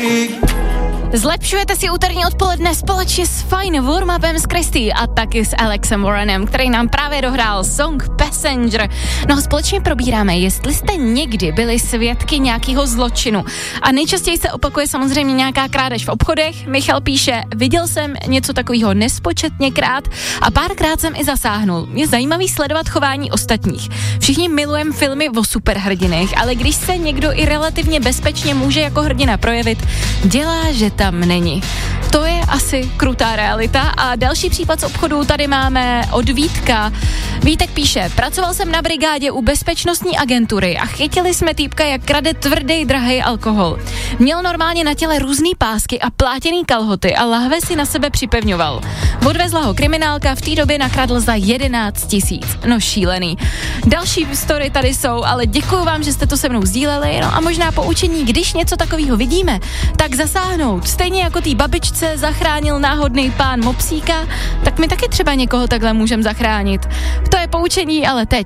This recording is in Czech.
Zlepšujete si úterní odpoledne společně s Fine Warm-upem s Christy a taky s Alexem Warrenem, který nám právě dohrál song Passenger. No společně probíráme, jestli jste někdy byli svědky nějakého zločinu. A nejčastěji se opakuje samozřejmě nějaká krádež v obchodech. Michal píše, viděl jsem něco takového nespočetněkrát a párkrát jsem i zasáhnul. Je zajímavý sledovat chování ostatních. Všichni milujeme filmy o superhrdinech, ale když se někdo i relativně bezpečně může jako hrdina projevit, dělá, že tam není. To je asi krutá realita. A další případ z obchodu tady máme od Vítka. Vítek píše, pracoval jsem na brigádě u bezpečnostní agentury a chytili jsme týpka, jak krade tvrdý, drahej alkohol. Měl normálně na těle různý pásky a plátěný kalhoty a lahve si na sebe připevňoval. Odvezla ho kriminálka, v té době nakradl za 11 000. No šílený. Další story tady jsou, ale děkuju vám, že jste to se mnou sdíleli. No a možná poučení, když něco takového vidíme, tak zasáhnout. Stejně jako té babičce zachránil náhodný pán mopsíka, tak my taky třeba někoho takhle můžeme zachránit. To je poučení, ale teď